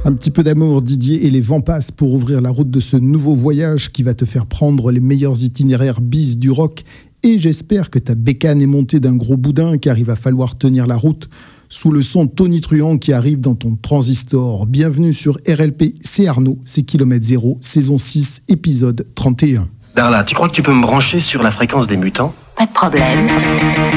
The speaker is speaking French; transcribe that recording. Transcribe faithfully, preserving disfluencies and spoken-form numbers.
Un petit peu d'amour, Didier, et les vents passent pour ouvrir la route de ce nouveau voyage qui va te faire prendre les meilleurs itinéraires bis du rock. Et j'espère que ta bécane est montée d'un gros boudin car il va falloir tenir la route sous le son tonitruant qui arrive dans ton transistor. Bienvenue sur R L P, c'est Arnaud, c'est Kilomètre Zéro, saison six, épisode trente et un. Darla, tu crois que tu peux me brancher sur la fréquence des mutants ? Pas de problème.